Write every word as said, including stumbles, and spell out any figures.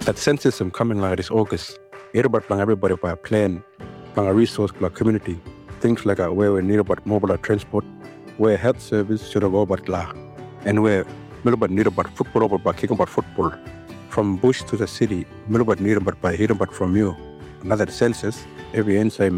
That census is coming like this August. Everybody plan everybody by a plan, plan a resource for community. Things like uh, where we need about mobile transport, where health service should go about la, and where Milbert need about football over by kicking about football. From bush to the city, Milbert need about by hearing about from you. Another census, every inside